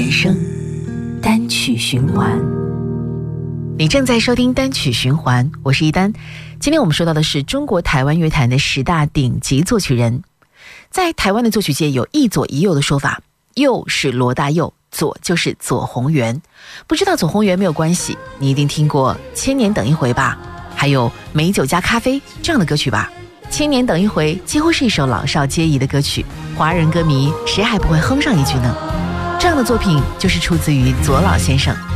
人生单曲循环。你正在收听单曲循环，我是一丹。今天我们说到的是中国台湾乐坛的10大顶级作曲人。在台湾的作曲界有一左一右的说法，右是罗大佑，左就是左宏元。不知道左宏元没有关系，你一定听过千年等一回吧，还有美酒加咖啡这样的歌曲吧。千年等一回几乎是一首老少皆宜的歌曲，华人歌迷谁还不会哼上一句呢？这样的作品就是出自于左老先生。